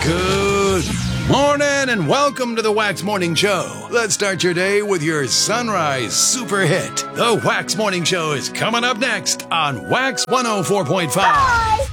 Good morning and welcome to the Wax Morning Show. Let's start your day with your Sunrise Super Hit. The Wax Morning Show is coming up next on Wax 104.5.